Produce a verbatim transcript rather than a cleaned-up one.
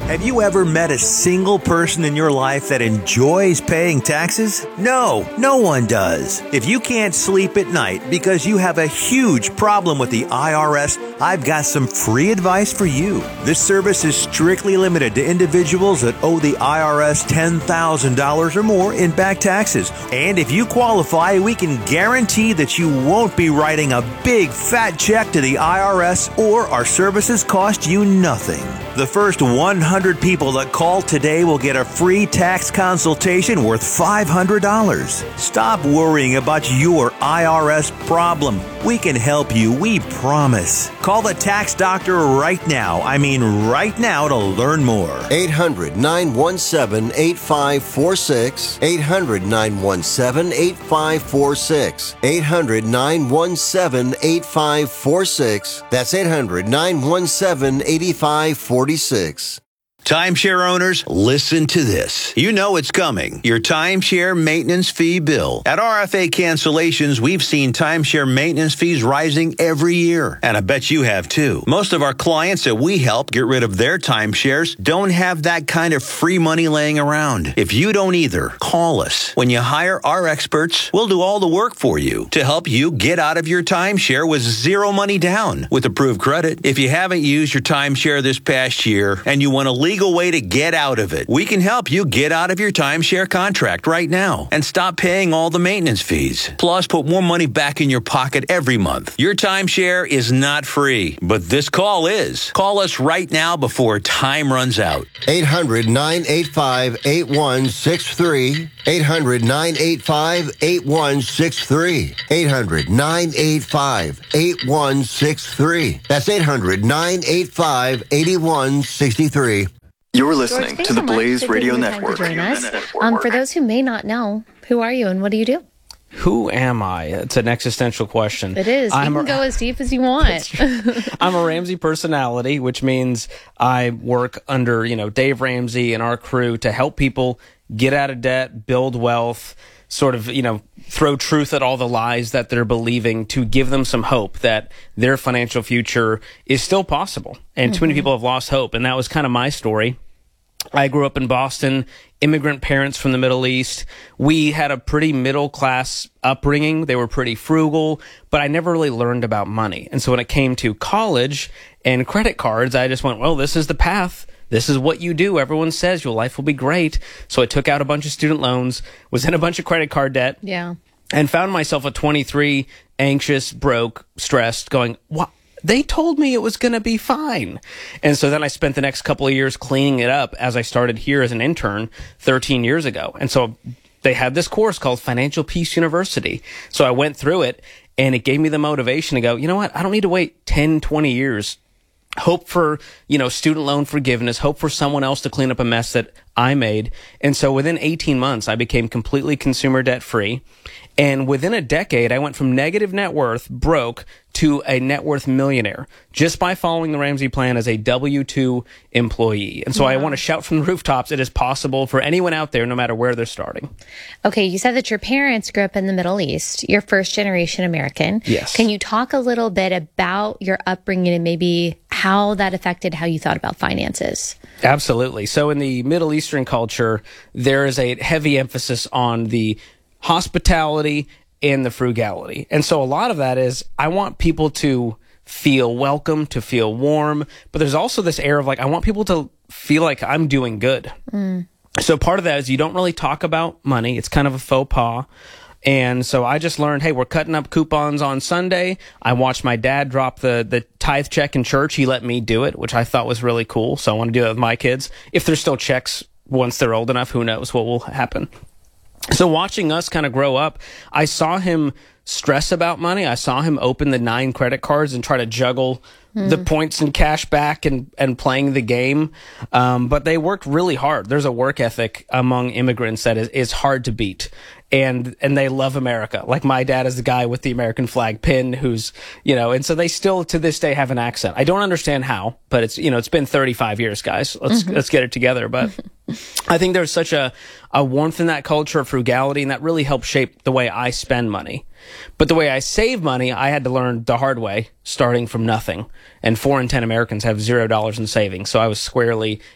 Have you ever met a single person in your life that enjoys paying taxes? No, no one does. If you can't sleep at night because you have a huge problem with the I R S, I've got some free advice for you. This service is strictly limited to individuals that owe the I R S ten thousand dollars or more in back taxes. And if you qualify, we can guarantee that you won't be writing a big fat check to the I R S, or our services cost you nothing. The first one hundred people that call today will get a free tax consultation worth five hundred dollars. Stop worrying about your I R S problem. We can help you, we promise. Call the tax doctor right now. I mean right now to learn more. eight hundred, nine one seven, eight five four six. eight hundred, nine one seven, eight five four six. eight hundred, nine one seven, eight five four six. That's eight hundred, nine one seven, eight five four six. Timeshare owners, listen to this. You know it's coming. Your timeshare maintenance fee bill. At R F A Cancellations, we've seen timeshare maintenance fees rising every year. And I bet you have too. Most of our clients that we help get rid of their timeshares don't have that kind of free money laying around. If you don't either, call us. When you hire our experts, we'll do all the work for you to help you get out of your timeshare with zero money down with approved credit. If you haven't used your timeshare this past year and you want to leave way to get out of it, we can help you get out of your timeshare contract right now and stop paying all the maintenance fees. Plus, put more money back in your pocket every month. Your timeshare is not free, but this call is. Call us right now before time runs out. eight hundred, nine eight five, eight one six three. eight hundred, nine eight five, eight one six three. eight hundred, nine eight five, eight one six three. That's eight hundred, nine eight five, eight one six three. You're listening George, to the so Blaze Radio Network. Um, for those who may not know, who are you and what do you do? Who am I? It's an existential question. It is. You I'm can a, go as deep as you want. I'm a Ramsey personality, which means I work under, you know, Dave Ramsey and our crew to help people get out of debt, build wealth, sort of, you know, throw truth at all the lies that they're believing to give them some hope that their financial future is still possible. And mm-hmm. too many people have lost hope. And that was kind of my story. I grew up in Boston, immigrant parents from the Middle East. We had a pretty middle-class upbringing. They were pretty frugal, but I never really learned about money. And so when it came to college and credit cards, I just went, well, this is the path. This is what you do. Everyone says your life will be great. So I took out a bunch of student loans, was in a bunch of credit card debt. Yeah. And found myself at twenty-three, anxious, broke, stressed, going, what? They told me it was going to be fine. And so then I spent the next couple of years cleaning it up as I started here as an intern thirteen years ago. And so they had this course called Financial Peace University. So I went through it and it gave me the motivation to go, you know what? I don't need to wait ten, twenty years. Hope for, you know, student loan forgiveness, hope for someone else to clean up a mess that I made. And so within eighteen months, I became completely consumer debt free. And within a decade, I went from negative net worth, broke, to a net worth millionaire just by following the Ramsey plan as a W two employee. And so wow. I want to shout from the rooftops, it is possible for anyone out there, no matter where they're starting. Okay, you said that your parents grew up in the Middle East. You're first generation American. Yes. Can you talk a little bit about your upbringing and maybe how that affected how you thought about finances? Absolutely. So in the Middle Eastern culture, there is a heavy emphasis on the hospitality and the frugality. And so a lot of that is I want people to feel welcome, to feel warm, but there's also this air of like, I want people to feel like I'm doing good. Mm. So part of that is you don't really talk about money. It's kind of a faux pas. And so I just learned, hey, we're cutting up coupons on Sunday. I watched my dad drop the, the tithe check in church. He let me do it, which I thought was really cool. So I want to do that with my kids. If there's still checks once they're old enough, who knows what will happen. So watching us kind of grow up, I saw him stress about money. I saw him open the nine credit cards and try to juggle mm. the points and cash back and, and playing the game. Um, but they worked really hard. There's a work ethic among immigrants that is, is hard to beat. And, and they love America. Like my dad is the guy with the American flag pin who's, you know, and so they still to this day have an accent. I don't understand how, but it's, you know, it's been thirty-five years, guys. Let's, mm-hmm. let's get it together. But I think there's such a, a warmth in that culture of frugality, and that really helped shape the way I spend money. But the way I save money, I had to learn the hard way, starting from nothing. And four in ten Americans have zero dollars in savings. So I was squarely